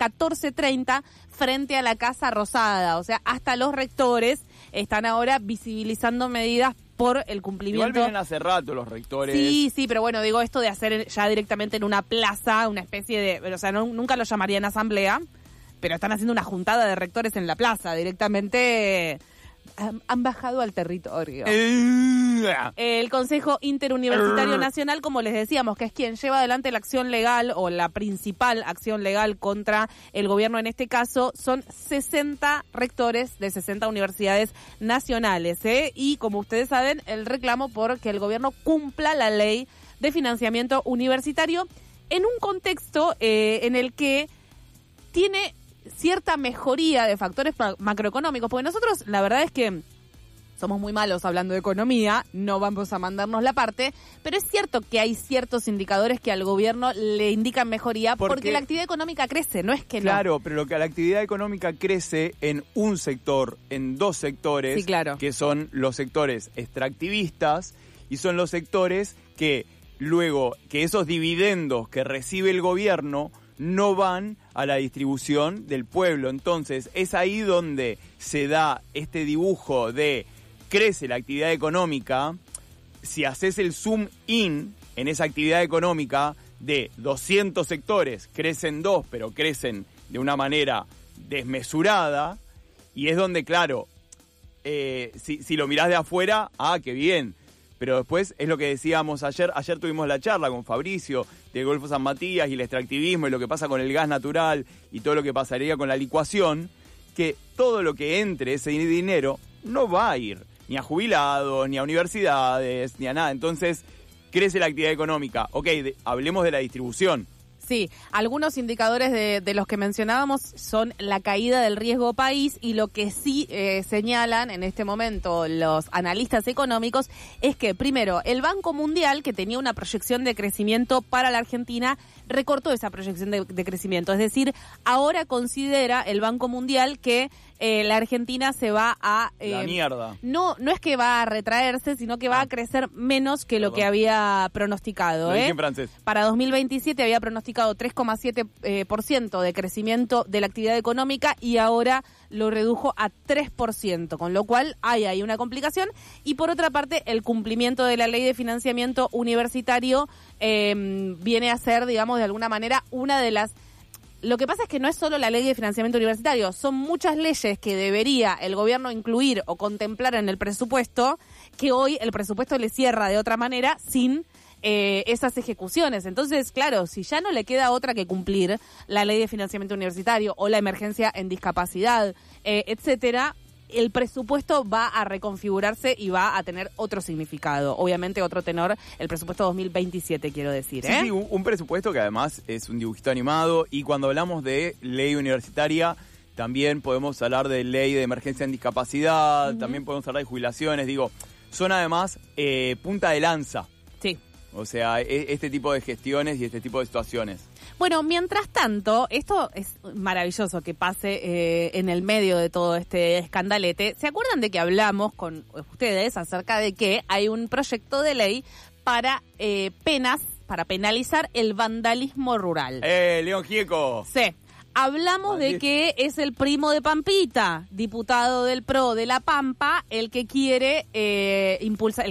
14:30 frente a la Casa Rosada. O sea, hasta los rectores están ahora visibilizando medidas por el cumplimiento. Igual vienen hace rato los rectores. Sí, pero bueno, digo esto de hacer ya directamente en una plaza, una especie de... O sea, nunca lo llamarían asamblea, pero están haciendo una juntada de rectores en la plaza, directamente... Han bajado al territorio. El Consejo Interuniversitario Nacional, como les decíamos, que es quien lleva adelante la acción legal o la principal acción legal contra el gobierno en este caso, son 60 rectores de 60 universidades nacionales. Y como ustedes saben, el reclamo por que el gobierno cumpla la ley de financiamiento universitario en un contexto en el que tiene cierta mejoría de factores macroeconómicos, porque nosotros la verdad es que somos muy malos hablando de economía, no vamos a mandarnos la parte, pero es cierto que hay ciertos indicadores que al gobierno le indican mejoría porque la actividad económica crece, no es que Claro, pero lo que la actividad económica crece en un sector, en dos sectores, sí, claro, que son los sectores extractivistas y son los sectores que luego, que esos dividendos que recibe el gobierno no van a la distribución del pueblo. Entonces, es ahí donde se da este dibujo de crece la actividad económica. Si haces el zoom in en esa actividad económica de 200 sectores, crecen 2, pero crecen de una manera desmesurada, y es donde, claro, si lo mirás de afuera, qué bien. Pero después es lo que decíamos ayer tuvimos la charla con Fabricio del Golfo San Matías y el extractivismo y lo que pasa con el gas natural y todo lo que pasaría con la licuación, que todo lo que entre ese dinero no va a ir ni a jubilados, ni a universidades, ni a nada. Entonces crece la actividad económica. Ok, hablemos de la distribución. Sí, algunos indicadores de los que mencionábamos son la caída del riesgo país, y lo que sí señalan en este momento los analistas económicos es que, primero, el Banco Mundial, que tenía una proyección de crecimiento para la Argentina, recortó esa proyección de crecimiento. Es decir, ahora considera el Banco Mundial que la Argentina se va a... la mierda. No es que va a retraerse, sino que va a crecer menos que lo que había pronosticado. Lo dije en francés. Para 2027 había pronosticado 3,7% de crecimiento de la actividad económica y ahora lo redujo a 3%, con lo cual hay ahí una complicación. Y por otra parte, el cumplimiento de la ley de financiamiento universitario viene a ser, digamos, de alguna manera una de las... Lo que pasa es que no es solo la ley de financiamiento universitario, son muchas leyes que debería el gobierno incluir o contemplar en el presupuesto, que hoy el presupuesto le cierra de otra manera sin esas ejecuciones. Entonces, claro, si ya no le queda otra que cumplir la ley de financiamiento universitario o la emergencia en discapacidad, etcétera, el presupuesto va a reconfigurarse y va a tener otro significado. Obviamente otro tenor, el presupuesto 2027, quiero decir. Sí, un presupuesto que además es un dibujito animado, y cuando hablamos de ley universitaria también podemos hablar de ley de emergencia en discapacidad, también podemos hablar de jubilaciones, digo, son además punta de lanza. Sí. O sea, este tipo de gestiones y este tipo de situaciones. Bueno, mientras tanto, esto es maravilloso que pase en el medio de todo este escandalete. ¿Se acuerdan de que hablamos con ustedes acerca de que hay un proyecto de ley para penas, para penalizar el vandalismo rural? León Gieco. Sí. Hablamos de que es el primo de Pampita, diputado del PRO de La Pampa, el que quiere el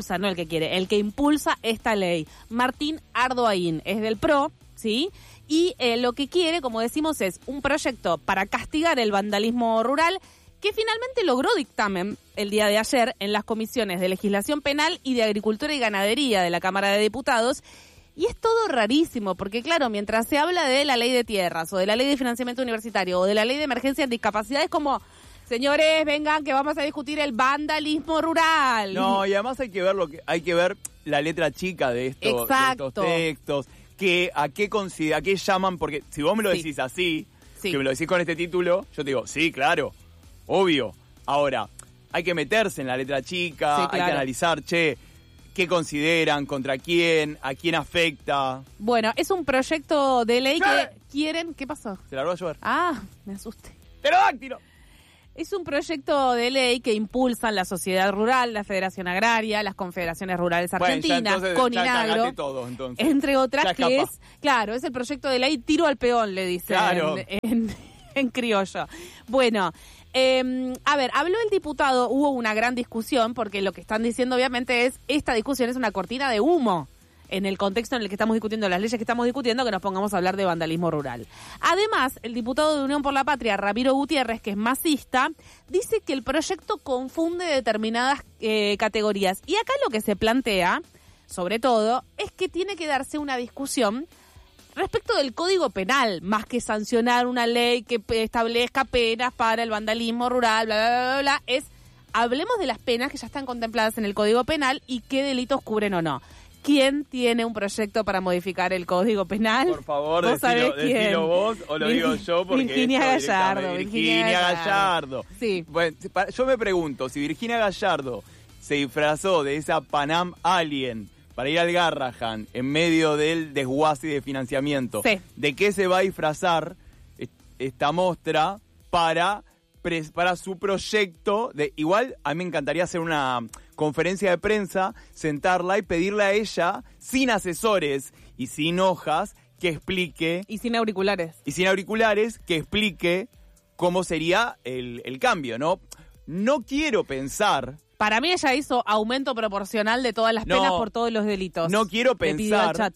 que impulsa esta ley. Martín Ardoaín es del PRO, ¿sí? Y lo que quiere, como decimos, es un proyecto para castigar el vandalismo rural, que finalmente logró dictamen el día de ayer en las comisiones de Legislación Penal y de Agricultura y Ganadería de la Cámara de Diputados. Y es todo rarísimo, porque claro, mientras se habla de la ley de tierras, o de la ley de financiamiento universitario, o de la ley de emergencia en discapacidad, es como, señores, vengan que vamos a discutir el vandalismo rural. No, y además hay que ver la letra chica de estos textos, a qué llaman, porque si vos me lo decís así, que me lo decís con este título, yo te digo, sí, claro, obvio. Ahora, hay que meterse en la letra chica, sí, claro. Hay que analizar, ¿qué consideran? ¿Contra quién? ¿A quién afecta? Bueno, es un proyecto de ley que quieren... ¿Qué pasó? Se largó a llover. Me asusté. ¡Pterodáctilo! Es un proyecto de ley que impulsan la Sociedad Rural, la Federación Agraria, las Confederaciones Rurales Argentinas, Coninagro, entre otras, que es, claro, es el proyecto de ley tiro al peón, le dicen en criollo. Bueno, a ver, habló el diputado, hubo una gran discusión, porque lo que están diciendo obviamente es, esta discusión es una cortina de humo, en el contexto en el que estamos discutiendo, las leyes que estamos discutiendo, que nos pongamos a hablar de vandalismo rural. Además, el diputado de Unión por la Patria, Ramiro Gutiérrez, que es masista, dice que el proyecto confunde determinadas categorías. Y acá lo que se plantea, sobre todo, es que tiene que darse una discusión respecto del Código Penal, más que sancionar una ley que establezca penas para el vandalismo rural, bla, bla, bla, bla, bla, es hablemos de las penas que ya están contempladas en el Código Penal y qué delitos cubren o no. ¿Quién tiene un proyecto para modificar el Código Penal? Por favor, decilo vos o lo digo yo, porque Virginia Gallardo. Virginia Gallardo. Sí. Bueno, yo me pregunto, si Virginia Gallardo se disfrazó de esa Panam Alien para ir al Garrahan en medio del desguace de financiamiento, sí, ¿de qué se va a disfrazar esta mostra para su proyecto? Igual a mí me encantaría hacer una conferencia de prensa, sentarla y pedirle a ella, sin asesores y sin hojas, que explique... Y sin auriculares. Que explique cómo sería el cambio, ¿no? No quiero pensar... Para mí ella hizo aumento proporcional de todas las penas por todos los delitos. No quiero pensar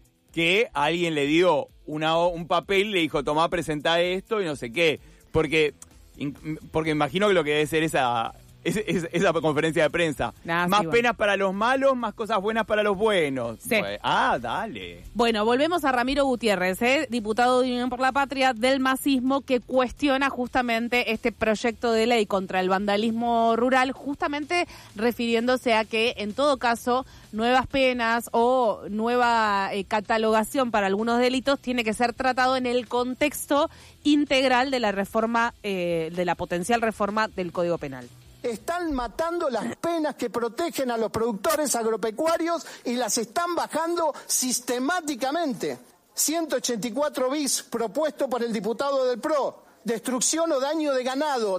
que alguien le dio un papel y le dijo, tomá, presentá esto y no sé qué. Porque imagino que lo que debe ser esa conferencia de prensa. Más penas para los malos, más cosas buenas para los buenos. Sí. Dale. Bueno, volvemos a Ramiro Gutiérrez, diputado de Unión por la Patria del masismo, que cuestiona justamente este proyecto de ley contra el vandalismo rural, justamente refiriéndose a que, en todo caso, nuevas penas o nueva catalogación para algunos delitos tiene que ser tratado en el contexto integral de la reforma, de la potencial reforma del Código Penal. Están matando las penas que protegen a los productores agropecuarios y las están bajando sistemáticamente. 184 bis propuesto por el diputado del PRO. Destrucción o daño de ganado,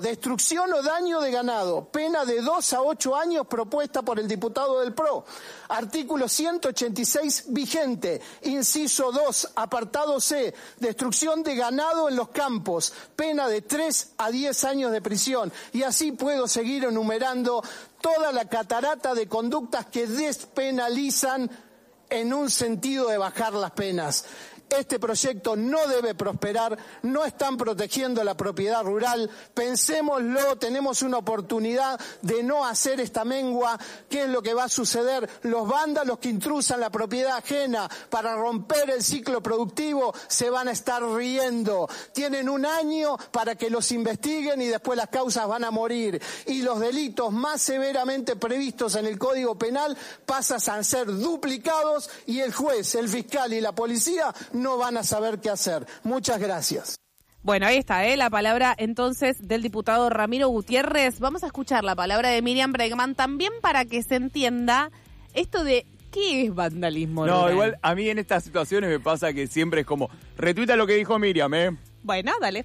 pena de 2 a 8 años propuesta por el diputado del PRO. Artículo 186 vigente, inciso 2, apartado C, destrucción de ganado en los campos, pena de 3 a 10 años de prisión. Y así puedo seguir enumerando toda la catarata de conductas que despenalizan en un sentido de bajar las penas. Este proyecto no debe prosperar, no están protegiendo la propiedad rural, pensémoslo, tenemos una oportunidad de no hacer esta mengua. ¿Qué es lo que va a suceder? Los vándalos que intrusan la propiedad ajena para romper el ciclo productivo se van a estar riendo. Tienen 1 año para que los investiguen y después las causas van a morir. Y los delitos más severamente previstos en el Código Penal pasan a ser duplicados y el juez, el fiscal y la policía no van a saber qué hacer. Muchas gracias. Bueno, ahí está, la palabra entonces del diputado Ramiro Gutiérrez. Vamos a escuchar la palabra de Miriam Bregman también para que se entienda esto de qué es vandalismo rural. No, igual a mí en estas situaciones me pasa que siempre es como, retuita lo que dijo Miriam, Bueno, dale.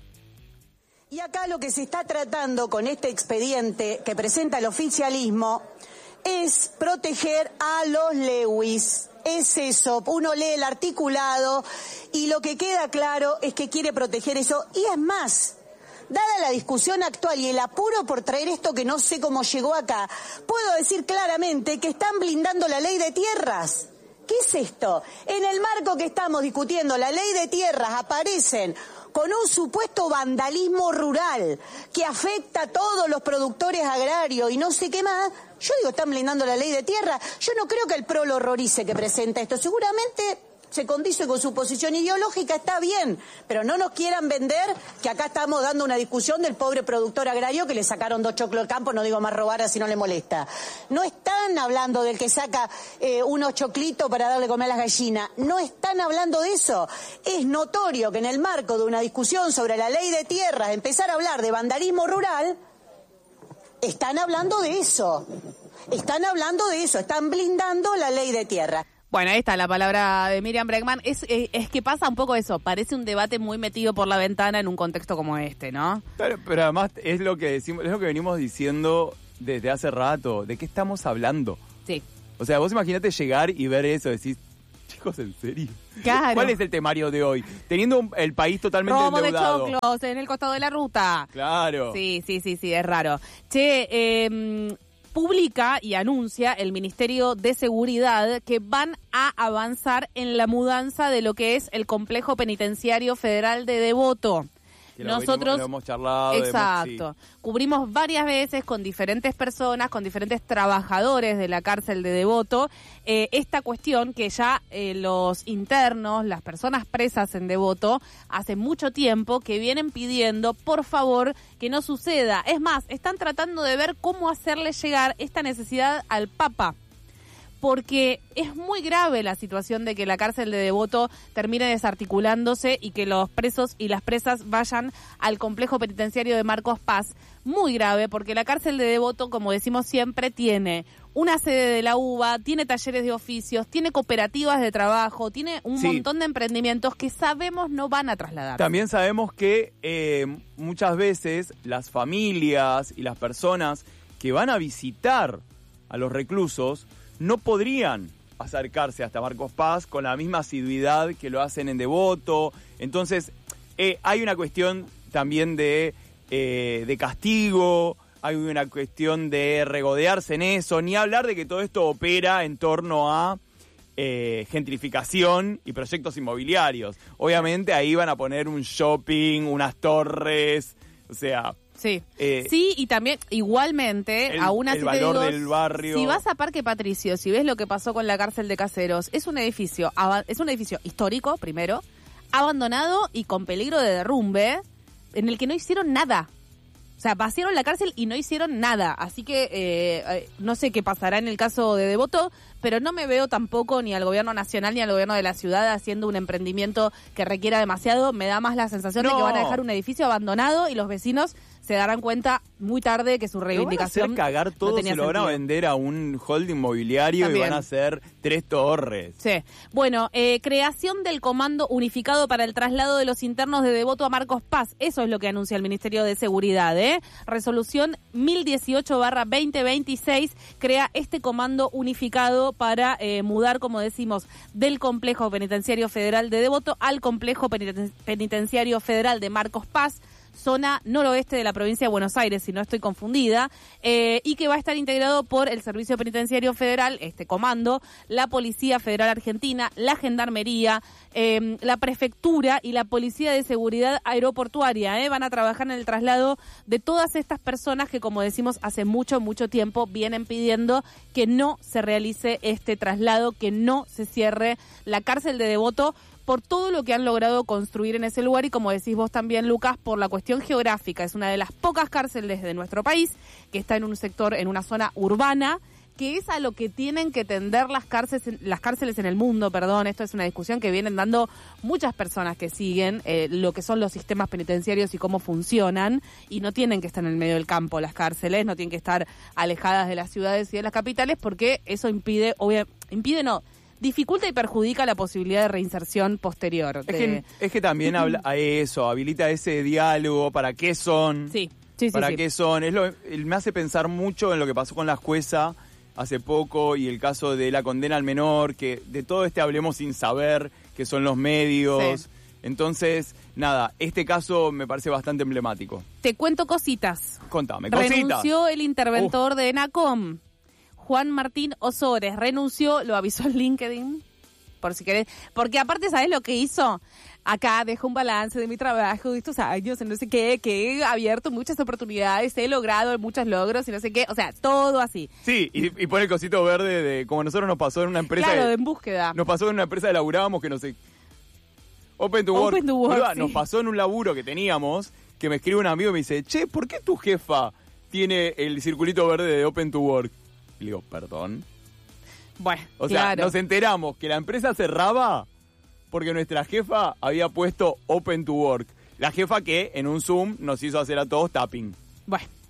Y acá lo que se está tratando con este expediente que presenta el oficialismo es proteger a los Lewis. Es eso, uno lee el articulado y lo que queda claro es que quiere proteger eso. Y es más, dada la discusión actual y el apuro por traer esto que no sé cómo llegó acá, puedo decir claramente que están blindando la ley de tierras. ¿Qué es esto? En el marco que estamos discutiendo, la ley de tierras, aparecen con un supuesto vandalismo rural que afecta a todos los productores agrarios y no sé qué más. Yo digo, están blindando la ley de tierra. Yo no creo que el PRO lo horrorice que presenta esto. Seguramente se condice con su posición ideológica, está bien, pero no nos quieran vender que acá estamos dando una discusión del pobre productor agrario que le sacaron 2 choclos al campo, no digo más robar si no le molesta. No están hablando del que saca unos choclitos para darle comer a las gallinas, no están hablando de eso. Es notorio que en el marco de una discusión sobre la ley de tierras, empezar a hablar de vandalismo rural, están hablando de eso, están blindando la ley de tierra. Bueno, ahí está la palabra de Miriam Bregman. Es que pasa un poco eso, parece un debate muy metido por la ventana en un contexto como este, ¿no? Pero además es lo que decimos, es lo que venimos diciendo desde hace rato. ¿De qué estamos hablando? Sí. O sea, vos imaginate llegar y ver eso, decís, chicos, ¿en serio? Claro. ¿Cuál es el temario de hoy? Teniendo el país totalmente Robo endeudado. de choclos en el costado de la ruta. Claro. Sí, es raro. Che, publica y anuncia el Ministerio de Seguridad que van a avanzar en la mudanza de lo que es el complejo penitenciario federal de Devoto. Que Nosotros, lo hemos charlado. exacto, cubrimos varias veces con diferentes personas, con diferentes trabajadores de la cárcel de Devoto, esta cuestión que ya los internos, las personas presas en Devoto, hace mucho tiempo que vienen pidiendo, por favor, que no suceda. Es más, están tratando de ver cómo hacerle llegar esta necesidad al Papa, porque es muy grave la situación de que la cárcel de Devoto termine desarticulándose y que los presos y las presas vayan al complejo penitenciario de Marcos Paz. Muy grave, porque la cárcel de Devoto, como decimos siempre, tiene una sede de la UBA, tiene talleres de oficios, tiene cooperativas de trabajo, tiene un montón de emprendimientos que sabemos no van a trasladar. También sabemos que muchas veces las familias y las personas que van a visitar a los reclusos no podrían acercarse hasta Marcos Paz con la misma asiduidad que lo hacen en Devoto. Entonces, hay una cuestión también de castigo, hay una cuestión de regodearse en eso, ni hablar de que todo esto opera en torno a gentrificación y proyectos inmobiliarios. Obviamente ahí van a poner un shopping, unas torres, o sea... Sí, sí, y también, igualmente, aún así el valor te digo, del barrio. Si vas a Parque Patricio, si ves lo que pasó con la cárcel de Caseros, es un edificio histórico, primero, abandonado y con peligro de derrumbe, en el que no hicieron nada. O sea, vaciaron la cárcel y no hicieron nada. Así que no sé qué pasará en el caso de Devoto, pero no me veo tampoco ni al gobierno nacional ni al gobierno de la ciudad haciendo un emprendimiento que requiera demasiado. Me da más la sensación de que van a dejar un edificio abandonado y los vecinos se darán cuenta muy tarde que su reivindicación lo van a hacer cagar todo, no tenía se lo van a sentido. vender a un holding inmobiliario También. y van a hacer 3 torres. Sí. Bueno, creación del Comando Unificado para el Traslado de los Internos de Devoto a Marcos Paz. Eso es lo que anuncia el Ministerio de Seguridad. Resolución 1018/2026 crea este Comando Unificado para mudar, como decimos, del Complejo Penitenciario Federal de Devoto al Complejo Penitenciario Federal de Marcos Paz, zona noroeste de la provincia de Buenos Aires, si no estoy confundida, y que va a estar integrado por el Servicio Penitenciario Federal, este comando, la Policía Federal Argentina, la Gendarmería, la Prefectura y la Policía de Seguridad Aeroportuaria. Van a trabajar en el traslado de todas estas personas que, como decimos, hace mucho tiempo vienen pidiendo que no se realice este traslado, que no se cierre la cárcel de Devoto, por todo lo que han logrado construir en ese lugar y, como decís vos también, Lucas, por la cuestión geográfica. Es una de las pocas cárceles de nuestro país que está en un sector, en una zona urbana, que es a lo que tienen que tender las cárceles en el mundo, perdón. Esto es una discusión que vienen dando muchas personas que siguen lo que son los sistemas penitenciarios y cómo funcionan, y no tienen que estar en el medio del campo las cárceles, no tienen que estar alejadas de las ciudades y de las capitales, porque eso dificulta y perjudica la posibilidad de reinserción posterior. Es que también habla a eso, habilita ese diálogo, ¿para qué son? Sí. ¿Para qué son? Me hace pensar mucho en lo que pasó con la jueza hace poco y el caso de la condena al menor, que de todo hablemos sin saber, que son los medios. Sí. Entonces, nada, este caso me parece bastante emblemático. Te cuento cositas. Contame, cositas. Renunció el interventor de ENACOM. Juan Martín Osores renunció, lo avisó en LinkedIn, por si querés, porque aparte, ¿sabés lo que hizo? Acá dejo un balance de mi trabajo de estos años, no sé qué, que he abierto muchas oportunidades, he logrado muchos logros y no sé qué, o sea, todo así. Sí, y pone el cosito verde de, como nosotros nos pasó en una empresa. Claro, en búsqueda. Nos pasó en una empresa que laburábamos que no sé. Open to Work. Sí. Nos pasó en un laburo que teníamos, que me escribe un amigo y me dice, che, ¿por qué tu jefa tiene el circulito verde de Open to Work? Y le digo, perdón. Bueno, o sea, claro. Nos enteramos que la empresa cerraba porque nuestra jefa había puesto Open to Work. La jefa que en un Zoom nos hizo hacer a todos tapping. Bueno,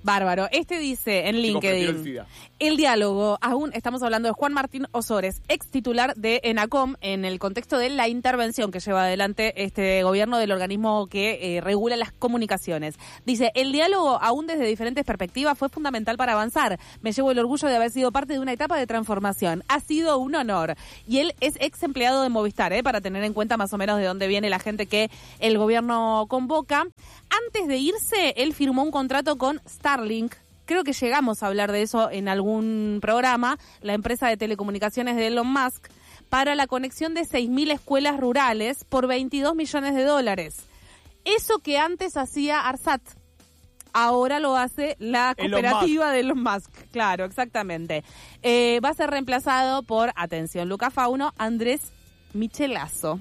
Bárbaro. Este dice en LinkedIn, el diálogo, aún estamos hablando de Juan Martín Ozores, ex titular de ENACOM, en el contexto de la intervención que lleva adelante este gobierno del organismo que regula las comunicaciones. Dice, el diálogo, aún desde diferentes perspectivas, fue fundamental para avanzar. Me llevo el orgullo de haber sido parte de una etapa de transformación. Ha sido un honor. Y él es ex empleado de Movistar, para tener en cuenta más o menos de dónde viene la gente que el gobierno convoca. Antes de irse, él firmó un contrato con Starlink. Creo que llegamos a hablar de eso en algún programa, la empresa de telecomunicaciones de Elon Musk, para la conexión de 6.000 escuelas rurales por $22 millones. Eso que antes hacía ARSAT, ahora lo hace la cooperativa de Elon Musk. Claro, exactamente. Va a ser reemplazado por, atención, Luca Fauno, Andrés Michelazo.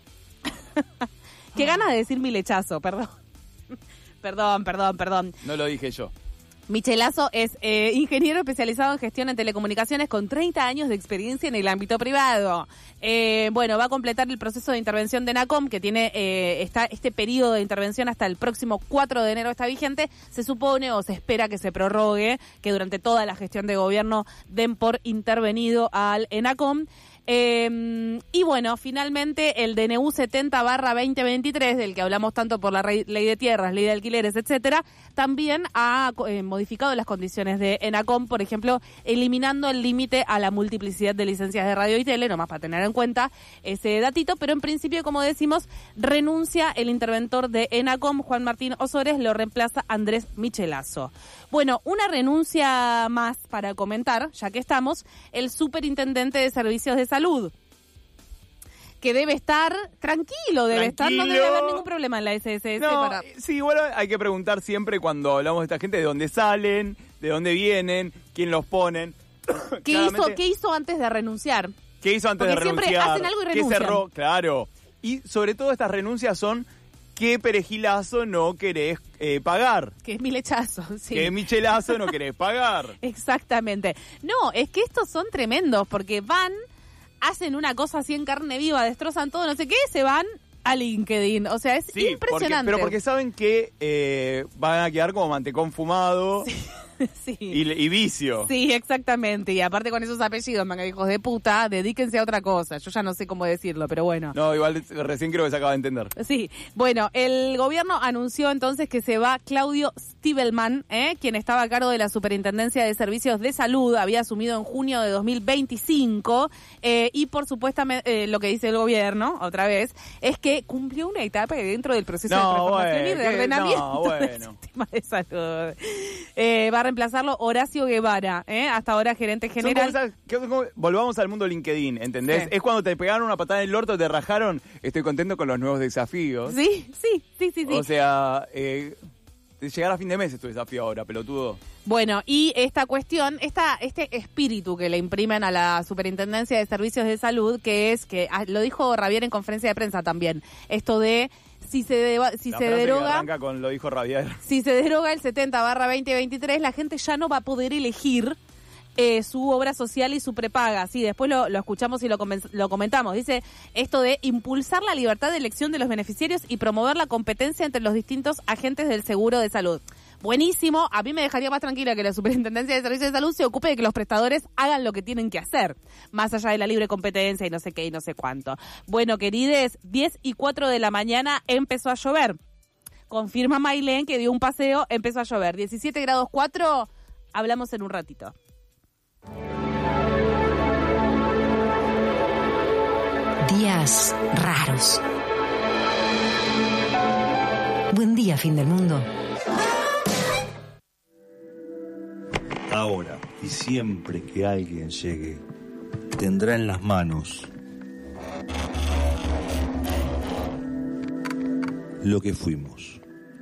Qué ganas de decir Milechazo, perdón. Perdón. No lo dije yo. Michelazo es ingeniero especializado en gestión en telecomunicaciones con 30 años de experiencia en el ámbito privado. Va a completar el proceso de intervención de ENACOM, que tiene este periodo de intervención hasta el próximo 4 de enero está vigente. Se supone o se espera que se prorrogue, que durante toda la gestión de gobierno den por intervenido al ENACOM. Finalmente el DNU 70/2023, del que hablamos tanto por la ley de tierras, ley de alquileres, etcétera, también ha modificado las condiciones de ENACOM, por ejemplo, eliminando el límite a la multiplicidad de licencias de radio y tele, nomás para tener en cuenta ese datito, pero en principio, como decimos, renuncia el interventor de ENACOM, Juan Martín Ozores, lo reemplaza Andrés Michelazo. Bueno, una renuncia más para comentar, ya que estamos, el superintendente de Servicios de Salud, que debe estar tranquilo, no debe haber ningún problema en la SSS. Sí, bueno, hay que preguntar siempre cuando hablamos de esta gente de dónde salen, de dónde vienen, quién los ponen. ¿Qué hizo antes de renunciar? ¿Qué hizo antes de renunciar? Porque siempre hacen algo y renuncian. ¿Qué cerró? Claro. Y sobre todo estas renuncias son ¿qué perejilazo no querés pagar? Que es Milechazo, sí. ¿Qué michelazo no querés pagar? Exactamente. No, es que estos son tremendos porque hacen una cosa así en carne viva, destrozan todo, no sé qué, se van a LinkedIn. O sea, es impresionante. Porque saben que van a quedar como mantecón fumado. Sí. Y vicio. Sí, exactamente. Y aparte con esos apellidos, hijos de puta, dedíquense a otra cosa. Yo ya no sé cómo decirlo, pero bueno. No, igual recién creo que se acaba de entender. Sí. Bueno, el gobierno anunció entonces que se va Claudio Stiebelman, quien estaba a cargo de la Superintendencia de Servicios de Salud, había asumido en junio de 2025, y por supuesto lo que dice el gobierno, otra vez, es que cumplió una etapa dentro del proceso de transformación y de ordenamiento del sistema de salud. Va a reemplazarlo Horacio Guevara, hasta ahora gerente general. Volvamos al mundo LinkedIn, ¿entendés? Sí. Es cuando te pegaron una patada en el orto, te rajaron, estoy contento con los nuevos desafíos. Sí. O sea, llegar a fin de mes es tu desafío ahora, pelotudo. Bueno, y esta cuestión, este espíritu que le imprimen a la Superintendencia de Servicios de Salud, que es que, lo dijo Ravier en conferencia de prensa también, esto de si se deroga, arranca con lo dijo Ravier. Si se deroga el 70/2023, la gente ya no va a poder elegir su obra social y su prepaga. Sí, después lo escuchamos y lo comentamos. Dice esto de impulsar la libertad de elección de los beneficiarios y promover la competencia entre los distintos agentes del seguro de salud. Buenísimo, a mí me dejaría más tranquila que la Superintendencia de Servicios de Salud se ocupe de que los prestadores hagan lo que tienen que hacer, más allá de la libre competencia y no sé qué y no sé cuánto. Bueno, querides, 10:04 de la mañana empezó a llover. Confirma Mailén que dio un paseo, empezó a llover. 17 grados 4, hablamos en un ratito. Días raros. Buen día, fin del mundo. Ahora y siempre que alguien llegue, tendrá en las manos lo que fuimos.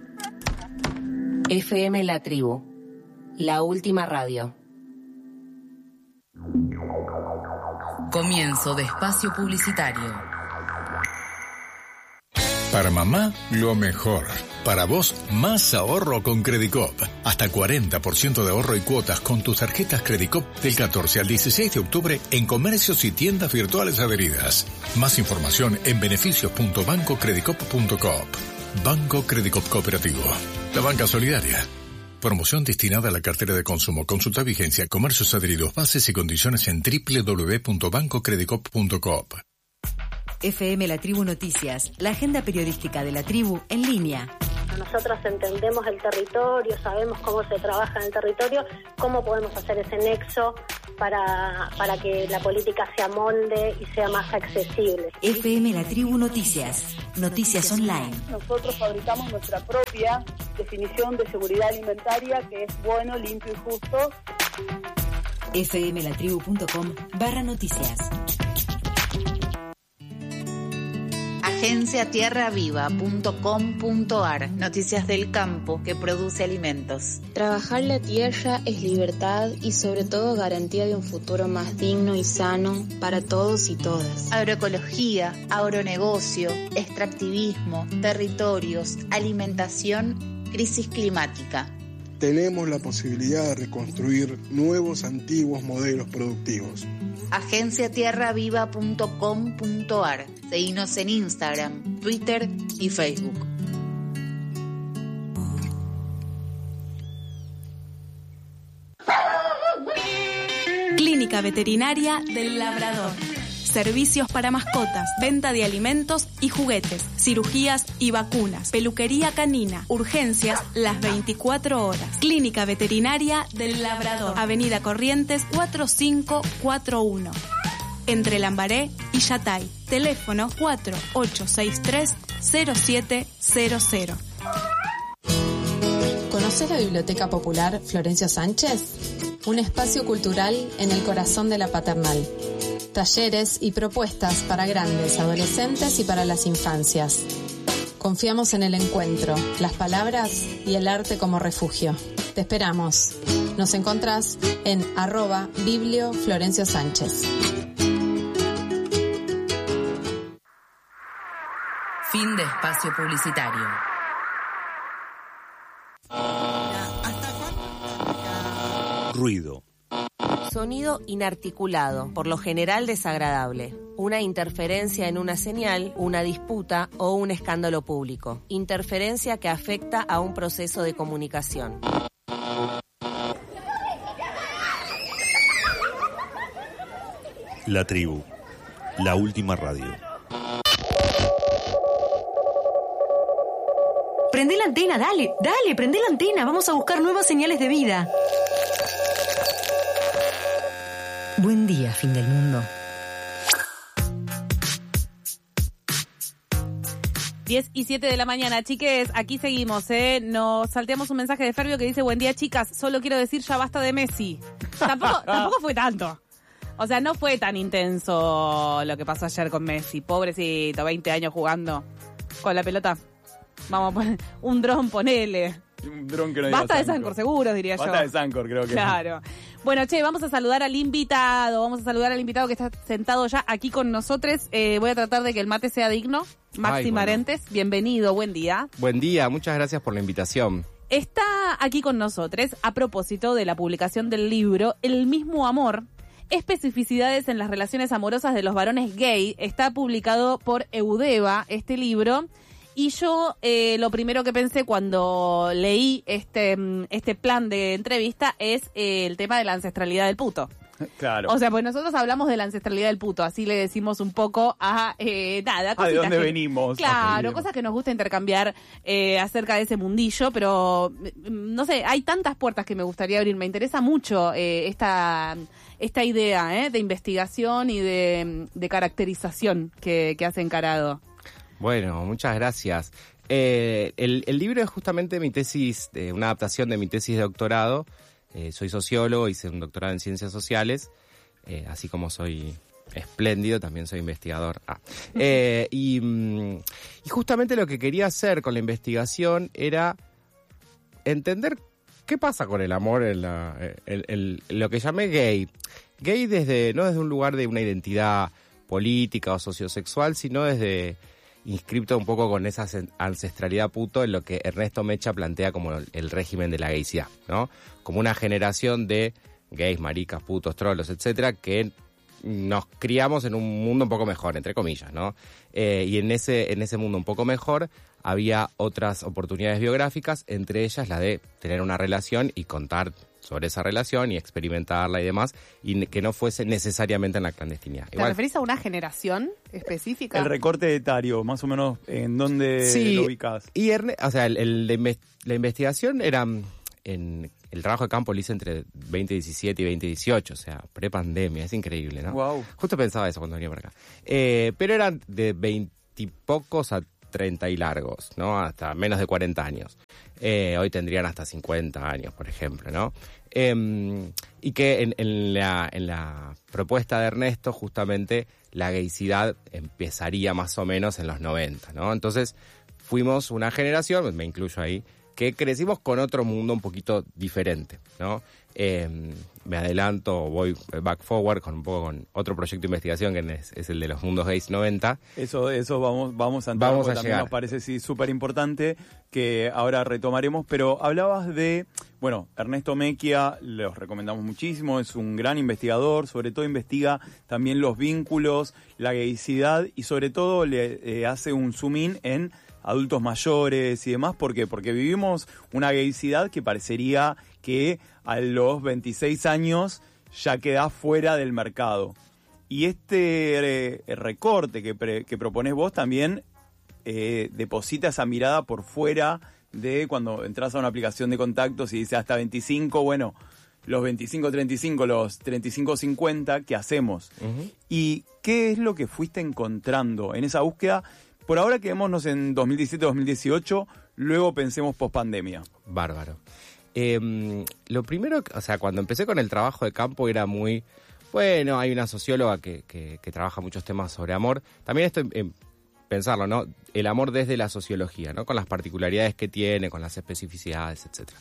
FM La Tribu, la última radio. Comienzo de espacio publicitario. Para mamá, lo mejor. Para vos, más ahorro con Credicop. Hasta 40% de ahorro y cuotas con tus tarjetas Credicop del 14 al 16 de octubre en comercios y tiendas virtuales adheridas. Más información en beneficios.bancocredicop.coop. Banco Credicop Cooperativo. La banca solidaria. Promoción destinada a la cartera de consumo. Consulta vigencia, comercios adheridos, bases y condiciones en www.bancocredicop.coop. FM La Tribu Noticias, la agenda periodística de La Tribu en línea. Nosotros entendemos el territorio, sabemos cómo se trabaja en el territorio, cómo podemos hacer ese nexo para que la política se amolde y sea más accesible. FM La Tribu Noticias, noticias online. Nosotros fabricamos nuestra propia definición de seguridad alimentaria, que es bueno, limpio y justo. fmlatribu.com/noticias. Agenciatierraviva.com.ar. Noticias del campo que produce alimentos. Trabajar la tierra es libertad y sobre todo garantía de un futuro más digno y sano para todos y todas. Agroecología, agronegocio, extractivismo, territorios, alimentación, crisis climática. Tenemos la posibilidad de reconstruir nuevos, antiguos modelos productivos. Agenciatierraviva.com.ar. Seguinos en Instagram, Twitter y Facebook. Clínica Veterinaria del Labrador. Servicios para mascotas, venta de alimentos y juguetes, cirugías y vacunas, peluquería canina, urgencias las 24 horas. Clínica Veterinaria del Labrador, Avenida Corrientes 4541, entre Lambaré y Yatay. Teléfono 4863-0700. ¿Conoces la Biblioteca Popular Florencio Sánchez? Un espacio cultural en el corazón de la Paternal. Talleres y propuestas para grandes, adolescentes y para las infancias. Confiamos en el encuentro, las palabras y el arte como refugio. Te esperamos. Nos encontrás en @Biblio Florencio Sánchez. Fin de espacio publicitario. Ruido. Sonido inarticulado, por lo general desagradable. Una interferencia en una señal, una disputa o un escándalo público. Interferencia que afecta a un proceso de comunicación. La Tribu, la última radio. Prendé la antena, dale, prendé la antena. Vamos a buscar nuevas señales de vida. Buen día, fin del mundo. 10:07 de la mañana, chiques, aquí seguimos, nos salteamos un mensaje de Fervio que dice: buen día, chicas, solo quiero decir ya basta de Messi. Tampoco fue tanto. O sea, no fue tan intenso lo que pasó ayer con Messi. Pobrecito, 20 años jugando con la pelota. Vamos a poner un dron, ponele. Un dron que no diga Basta de Sancor, seguro, diría yo. Basta de Sancor, creo que. Claro. Bueno, vamos a saludar al invitado. Que está sentado ya aquí con nosotros. Voy a tratar de que el mate sea digno. Maxi Marentes, bienvenido, buen día. Buen día, muchas gracias por la invitación. Está aquí con nosotros a propósito de la publicación del libro El mismo amor, especificidades en las relaciones amorosas de los varones gay. Está publicado por Eudeva este libro. Y yo lo primero que pensé cuando leí este plan de entrevista es el tema de la ancestralidad del puto. Claro. O sea, pues nosotros hablamos de la ancestralidad del puto, así le decimos un poco a nada. ¿De dónde venimos? Claro, cosas que nos gusta intercambiar acerca de ese mundillo, pero no sé, hay tantas puertas que me gustaría abrir. Me interesa mucho esta idea de investigación y de caracterización que has encarado. Bueno, muchas gracias. El libro es justamente mi tesis, una adaptación de mi tesis de doctorado. Soy sociólogo, hice un doctorado en ciencias sociales, así como soy espléndido, también soy investigador. Y justamente lo que quería hacer con la investigación era entender qué pasa con el amor en lo que llamé gay. Gay no desde un lugar de una identidad política o sociosexual, sino desde inscripto un poco con esa ancestralidad puto en lo que Ernesto Mecha plantea como el régimen de la gaysidad, ¿no? Como una generación de gays, maricas, putos, trolos, etcétera, que nos criamos en un mundo un poco mejor, entre comillas, ¿no? Y en ese mundo un poco mejor había otras oportunidades biográficas, entre ellas la de tener una relación y contar sobre esa relación y experimentarla y demás, y que no fuese necesariamente en la clandestinidad. ¿Te referís a una generación específica? El recorte etario, más o menos, ¿en dónde lo ubicás? Y la investigación era en el trabajo de campo lo hice entre 2017 y 2018, o sea, prepandemia, es increíble, ¿no? Wow. Justo pensaba eso cuando venía por acá. Pero eran de 20 y pocos a 30 y largos, ¿no? Hasta menos de 40 años. Hoy tendrían hasta 50 años, por ejemplo, ¿no? Y que en la propuesta de Ernesto, justamente, la gaycidad empezaría más o menos en los 90, ¿no? Entonces, fuimos una generación, me incluyo ahí, que crecimos con otro mundo un poquito diferente, ¿no? Me adelanto, voy back forward con un poco con otro proyecto de investigación que es el de los mundos gays 90. Eso vamos a entrar, porque también nos parece súper importante, que ahora retomaremos, pero hablabas de, bueno, Ernesto Mecchia, los recomendamos muchísimo, es un gran investigador, sobre todo investiga también los vínculos, la gaycidad y sobre todo le hace un zoom in en adultos mayores y demás. ¿Por qué? Porque vivimos una gaycidad que parecería que a los 26 años ya queda fuera del mercado. Y este recorte que proponés vos también deposita esa mirada por fuera de cuando entras a una aplicación de contactos y dice hasta 25, bueno, los 25-35, los 35-50, ¿qué hacemos? Uh-huh. ¿Y qué es lo que fuiste encontrando en esa búsqueda? Por ahora quedémonos en 2017-2018, luego pensemos post-pandemia. Bárbaro. Lo primero, o sea, cuando empecé con el trabajo de campo era muy... Bueno, hay una socióloga que trabaja muchos temas sobre amor. También esto en pensarlo, ¿no? El amor desde la sociología, ¿no? Con las particularidades que tiene, con las especificidades, etcétera.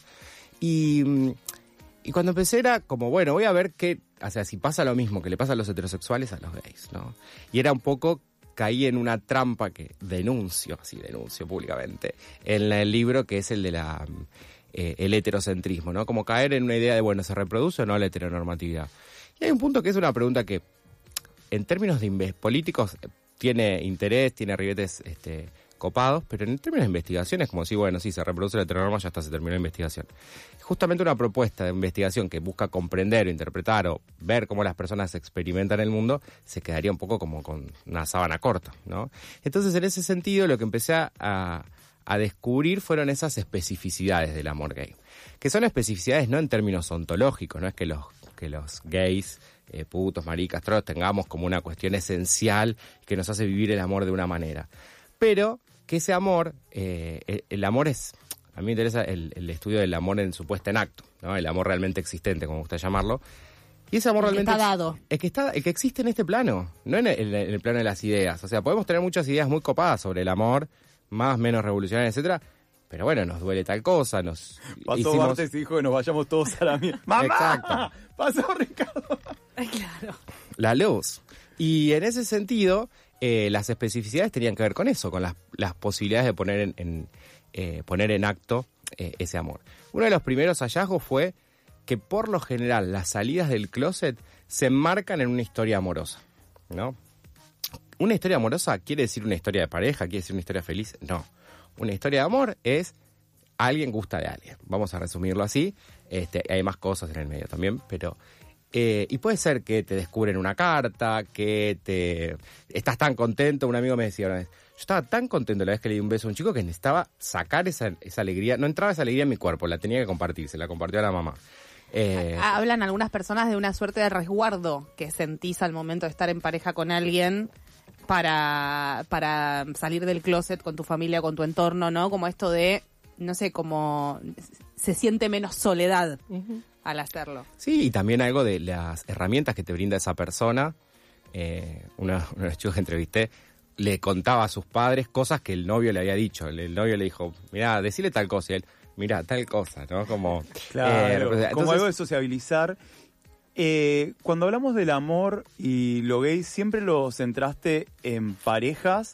Y cuando empecé era como, bueno, voy a ver qué... O sea, si pasa lo mismo que le pasa a los heterosexuales, a los gays, ¿no? Y era un poco... Caí en una trampa que denuncio públicamente en el libro, que es el de el heterocentrismo, ¿no? Como caer en una idea de, bueno, ¿se reproduce o no la heteronormatividad? Y hay un punto que es una pregunta que, en términos de políticos, tiene interés, tiene ribetes copados, pero en términos de investigación es como si, bueno, sí, se reproduce la heteronorma, ya está, se terminó la investigación. Justamente una propuesta de investigación que busca comprender o interpretar o ver cómo las personas experimentan el mundo, se quedaría un poco como con una sábana corta, ¿no? Entonces, en ese sentido, lo que empecé a descubrir fueron esas especificidades del amor gay, que son especificidades no en términos ontológicos, no es que los gays, putos, maricas, trolls, tengamos como una cuestión esencial que nos hace vivir el amor de una manera, pero que ese amor, el amor es, a mí me interesa el estudio del amor en su puesta en acto, ¿no? El amor realmente existente, como gusta llamarlo. Y ese amor realmente... está dado. El que existe en este plano, no en el plano de las ideas. O sea, podemos tener muchas ideas muy copadas sobre el amor, más, menos revolucionarias, etcétera, pero bueno, nos duele tal cosa, Pasó Bartes y dijo que nos vayamos todos a la mierda. ¡Mamá! Exacto. Pasó Ricardo. Claro. La luz. Y en ese sentido... las especificidades tenían que ver con eso, con las posibilidades de poner en acto ese amor. Uno de los primeros hallazgos fue que por lo general las salidas del closet se enmarcan en una historia amorosa, ¿no? ¿Una historia amorosa quiere decir una historia de pareja? ¿Quiere decir una historia feliz? No. Una historia de amor es alguien gusta de alguien. Vamos a resumirlo así. Hay más cosas en el medio también, pero... y puede ser que te descubren una carta, que estás tan contento. Un amigo me decía una vez, yo estaba tan contento la vez que le di un beso a un chico que necesitaba sacar esa alegría. No entraba esa alegría en mi cuerpo, la tenía que compartir, se la compartió a la mamá. Hablan algunas personas de una suerte de resguardo que sentís al momento de estar en pareja con alguien para salir del closet con tu familia, con tu entorno, ¿no? Como esto de, no sé, como se siente menos soledad. Uh-huh. Al hacerlo. Sí, y también algo de las herramientas que te brinda esa persona. Uno de los chicos que entrevisté le contaba a sus padres cosas que el novio le había dicho. El novio le dijo, mirá, decile tal cosa. Y él, mirá, tal cosa, ¿no? Como, claro, entonces, como algo de sociabilizar. Cuando hablamos del amor y lo gay, ¿siempre lo centraste en parejas?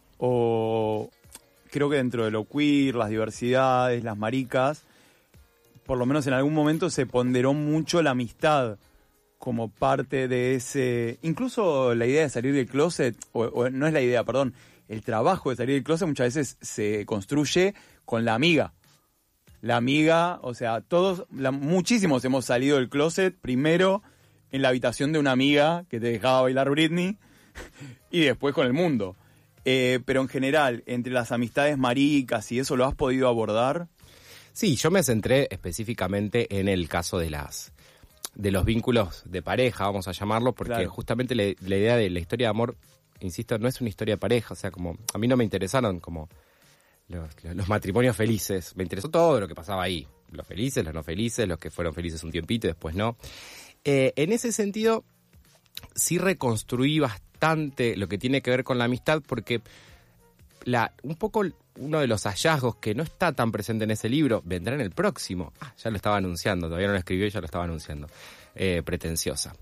O creo que dentro de lo queer, las diversidades, las maricas... por lo menos en algún momento se ponderó mucho la amistad como parte de ese... Incluso la idea de salir del closet, o no es la idea, perdón, el trabajo de salir del closet muchas veces se construye con la amiga. La amiga, o sea, muchísimos hemos salido del closet primero en la habitación de una amiga que te dejaba bailar Britney y después con el mundo. Pero en general, entre las amistades maricas y eso, ¿lo has podido abordar? Sí, yo me centré específicamente en el caso de los vínculos de pareja, vamos a llamarlo, porque justamente la idea de la historia de amor, insisto, no es una historia de pareja, o sea, como a mí no me interesaron como los matrimonios felices, me interesó todo lo que pasaba ahí, los felices, los no felices, los que fueron felices un tiempito y después no. En ese sentido, sí reconstruí bastante lo que tiene que ver con la amistad, porque un poco uno de los hallazgos que no está tan presente en ese libro, vendrá en el próximo. Ya lo estaba anunciando, todavía no lo escribió y ya lo estaba anunciando. Pretenciosa.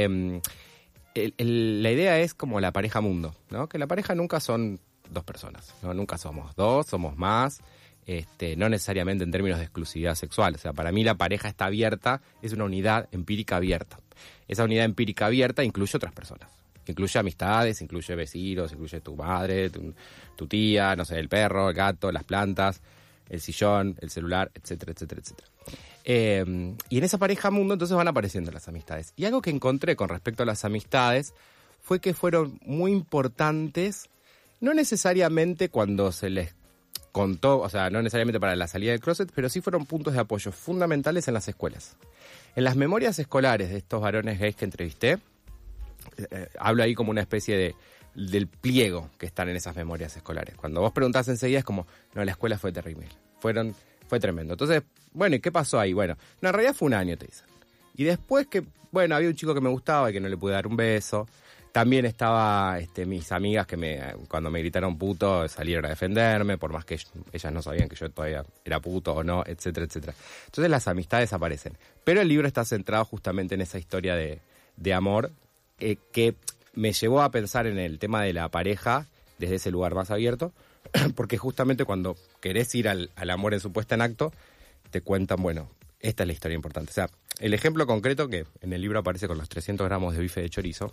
La idea es como la pareja mundo, ¿no? Que la pareja nunca son dos personas, ¿no? Nunca somos dos, somos más, no necesariamente en términos de exclusividad sexual. O sea, para mí la pareja está abierta, es una unidad empírica abierta. Esa unidad empírica abierta incluye otras personas. Incluye amistades, incluye vecinos, incluye tu madre, tu tía, no sé, el perro, el gato, las plantas, el sillón, el celular, etcétera, etcétera, etcétera. Y en esa pareja mundo entonces van apareciendo las amistades. Y algo que encontré con respecto a las amistades fue que fueron muy importantes, no necesariamente cuando se les contó, o sea, no necesariamente para la salida del closet, pero sí fueron puntos de apoyo fundamentales en las escuelas. En las memorias escolares de estos varones gays que entrevisté, hablo ahí como una especie del pliego que están en esas memorias escolares. Cuando vos preguntás enseguida es como, no, la escuela fue terrible, fue tremendo. Entonces, bueno, ¿y qué pasó ahí? Bueno, no, en realidad fue un año, te dicen. Y después que, bueno, había un chico que me gustaba y que no le pude dar un beso. También estaba mis amigas que cuando me gritaron puto salieron a defenderme, por más que ellas no sabían que yo todavía era puto o no, etcétera, etcétera. Entonces las amistades aparecen. Pero el libro está centrado justamente en esa historia de amor, que me llevó a pensar en el tema de la pareja desde ese lugar más abierto, porque justamente cuando querés ir al amor en su puesta en acto, te cuentan, bueno, esta es la historia importante. O sea, el ejemplo concreto que en el libro aparece con los 300 gramos de bife de chorizo,